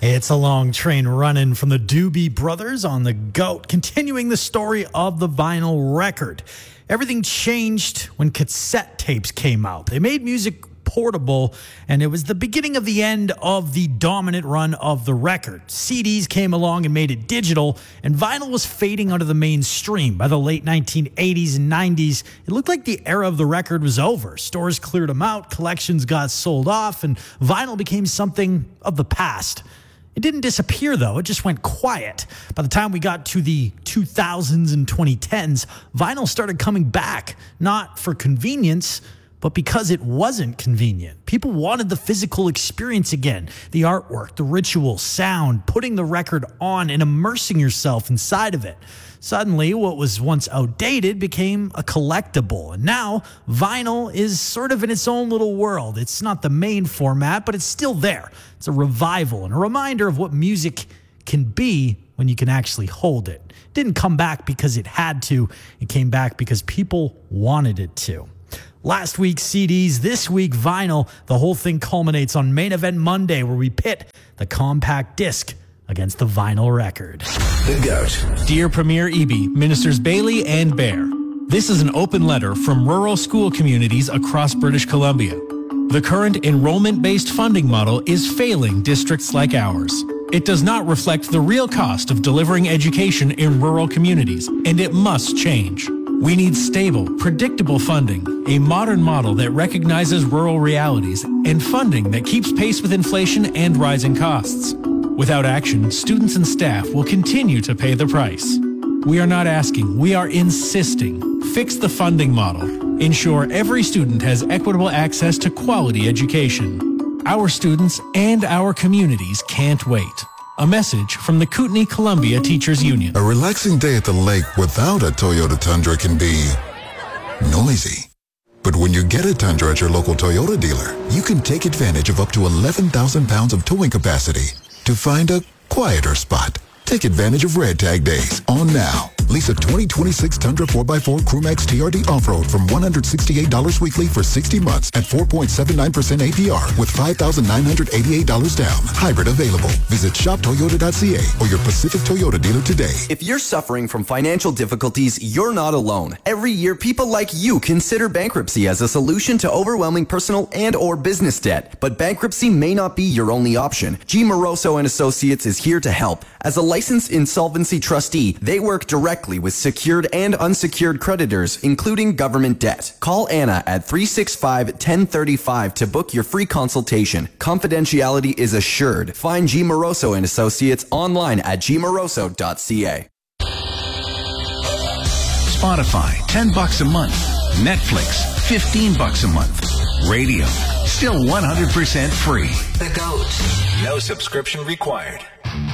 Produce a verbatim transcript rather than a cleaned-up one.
It's a long train running from the Doobie Brothers on the GOAT, continuing the story of the vinyl record. Everything changed when cassette tapes came out. They made music portable, and it was the beginning of the end of the dominant run of the record. C Ds came along and made it digital, and vinyl was fading out of the mainstream. By the late nineteen eighties and nineties, it looked like the era of the record was over. Stores cleared them out, collections got sold off, and vinyl became something of the past. It didn't disappear, though. It just went quiet. By the time we got to the two thousands and twenty tens, vinyl started coming back, not for convenience, but because it wasn't convenient. People wanted the physical experience again, the artwork, the ritual, sound, putting the record on and immersing yourself inside of it. Suddenly, what was once outdated became a collectible, and now vinyl is sort of in its own little world. It's not the main format, but it's still there. It's a revival and a reminder of what music can be when you can actually hold it. It didn't come back because it had to. It came back because people wanted it to. Last week, C Ds, this week, vinyl. The whole thing culminates on Main Event Monday, where we pit the compact disc against the vinyl record. The GOAT. Dear Premier Eby, Ministers Bailey and Bear, this is an open letter from rural school communities across British Columbia. The current enrollment-based funding model is failing districts like ours. It does not reflect the real cost of delivering education in rural communities, and it must change. We need stable, predictable funding, a modern model that recognizes rural realities, and funding that keeps pace with inflation and rising costs. Without action, students and staff will continue to pay the price. We are not asking, we are insisting. Fix the funding model. Ensure every student has equitable access to quality education. Our students and our communities can't wait. A message from the Kootenai Columbia Teachers Union. A relaxing day at the lake without a Toyota Tundra can be noisy. But when you get a Tundra at your local Toyota dealer, you can take advantage of up to eleven thousand pounds of towing capacity to find a quieter spot. Take advantage of Red Tag Days on now. Lease a twenty twenty-six Tundra four by four Crewmax T R D Off-Road from one hundred sixty-eight dollars weekly for sixty months at four point seven nine percent A P R with five thousand nine hundred eighty-eight dollars down. Hybrid available. Visit shop toyota dot c a or your Pacific Toyota dealer today. If you're suffering from financial difficulties, you're not alone. Every year, people like you consider bankruptcy as a solution to overwhelming personal and or business debt. But bankruptcy may not be your only option. G. Moroso and Associates is here to help. As a licensed insolvency trustee, they work directly with secured and unsecured creditors, including government debt. Call Anna at three six five, one zero three five to book your free consultation. Confidentiality is assured. Find G. Moroso and Associates online at g moroso dot c a. Spotify, ten bucks a month. Netflix, fifteen bucks a month. Radio, still one hundred percent free. The GOAT. No subscription required.